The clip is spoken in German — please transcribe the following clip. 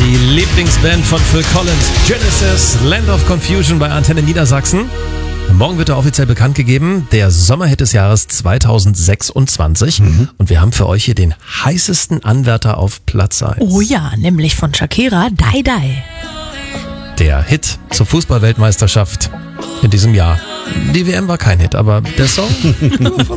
Die Lieblingsband von Phil Collins, Genesis, Land of Confusion bei Antenne Niedersachsen. Morgen wird er offiziell bekannt gegeben, der Sommerhit des Jahres 2026. Und wir haben für euch hier den heißesten Anwärter auf Platz 1. Oh ja, nämlich von Shakira, Die Die. Der Hit zur Fußballweltmeisterschaft in diesem Jahr. Die WM war kein Hit, aber der Song von